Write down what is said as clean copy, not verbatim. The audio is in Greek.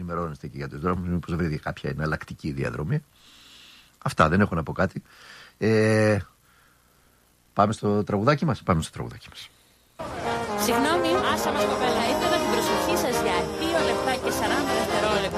ενημερώνεστε και για τους δρόμους, μήπως βρείτε κάποια εναλλακτική διαδρομή. Αυτά, δεν έχω να πω κάτι. Πάμε στο τραγουδάκι μας. Συγγνώμη, άσα μας κοπέλα, ήθελα την προσοχή σας για 2 λεπτά και 40 δευτερόλεπτα.